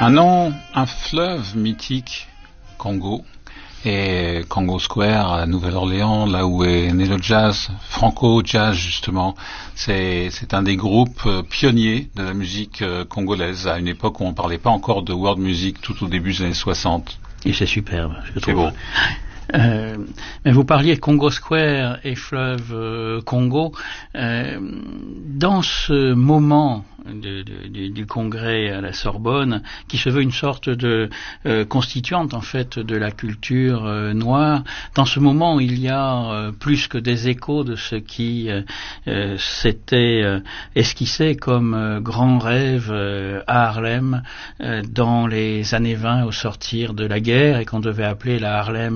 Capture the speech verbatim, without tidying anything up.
Un nom, un fleuve mythique, Congo, et Congo Square à Nouvelle-Orléans, là où est né le jazz, Franco Jazz justement, c'est, c'est un des groupes pionniers de la musique congolaise, à une époque où on ne parlait pas encore de world music, tout au début des années soixante. Et c'est superbe, je c'est trouve. beau. Euh, mais vous parliez de Congo Square et fleuve euh, Congo. Euh, dans ce moment de, de, de, du congrès à la Sorbonne, qui se veut une sorte de euh, constituante en fait de la culture euh, noire, dans ce moment il y a euh, plus que des échos de ce qui euh, euh, s'était euh, esquissé comme euh, grand rêve euh, à Harlem euh, dans les années vingt au sortir de la guerre et qu'on devait appeler la Harlem